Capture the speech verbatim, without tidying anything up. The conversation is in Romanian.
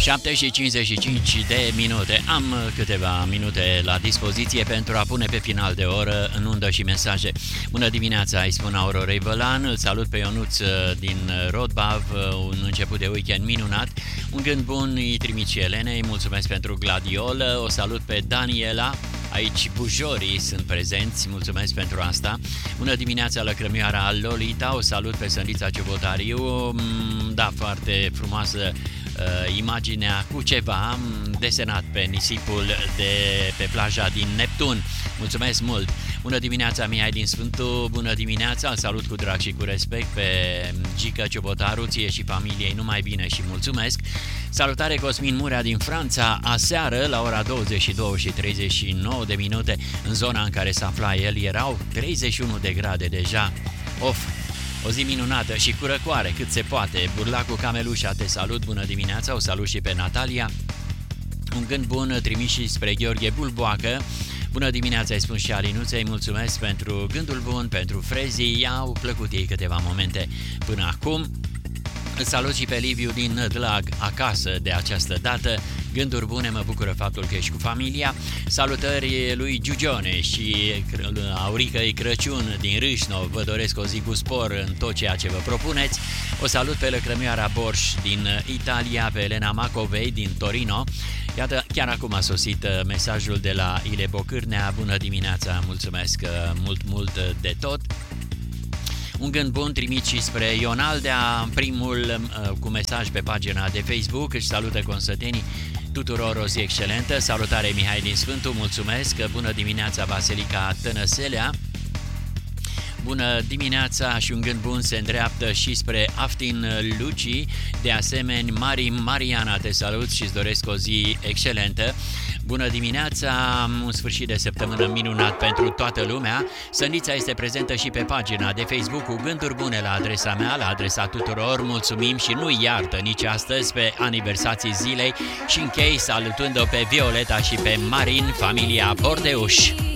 șapte și cincizeci și cinci de minute. Am câteva minute la dispoziție pentru a pune pe final de oră în undă și mesaje. Bună dimineața, îi spun Aurorei Vălan, îl salut pe Ionuț din Rodbav, un început de weekend minunat. Un gând bun îi trimit și Elenei, mulțumesc pentru gladiolă, o salut pe Daniela. Aici bujorii sunt prezenți, mulțumesc pentru asta. Bună dimineața, lăcrămioara Lolita, o salut pe Săndița Ciobotariu. Da, foarte frumoasă uh, imaginea cu ceva desenat pe nisipul de pe plaja din Neptun. Mulțumesc mult! Bună dimineața, Mihai din Sfântul, bună dimineața, îl salut cu drag și cu respect pe Gică Ciobotaru, ție și familiei numai bine și mulțumesc. Salutare Cosmin Murea din Franța, aseară la ora douăzeci și două și treizeci și nouă de minute, în zona în care se afla el, erau treizeci și unu de grade deja. Of! O zi minunată și cu răcoare cât se poate. Burlacul Camelușa, te salut, bună dimineața, o salut și pe Natalia. Un gând bun trimis și spre Gheorghe Bulboacă. Bună dimineața, îi spun și Alinuței, mulțumesc pentru gândul bun, pentru frezii, i-au plăcut ei câteva momente până acum. Îl salut și pe Liviu din Dlag, acasă de această dată. Gânduri bune, mă bucură faptul că ești cu familia. Salutări lui Giugione și Auricăi Crăciun din Râșnov. Vă doresc o zi cu spor în tot ceea ce vă propuneți. O salut pe lăcrămioara Borș din Italia, pe Elena Macovei din Torino. Iată, chiar acum a sosit mesajul de la Ile Bocârnea. Bună dimineața, mulțumesc mult, mult de tot. Un gând bun trimit și spre Ionaldea, primul cu mesaj pe pagina de Facebook, își salută consătenii tuturor, o zi excelentă. Salutare Mihai din Sfântul, mulțumesc, bună dimineața Vasilica Tănăselea. Bună dimineața și un gând bun se îndreaptă și spre Aftin Luci, de asemenea Mari Mariana, te salut și îți doresc o zi excelentă. Bună dimineața, un sfârșit de săptămână minunat pentru toată lumea. Sănița este prezentă și pe pagina de Facebook cu gânduri bune la adresa mea, la adresa tuturor. Mulțumim și nu iartă nici astăzi pe aniversații zilei și închei salutând-o pe Violeta și pe Marin, familia Bordeuș.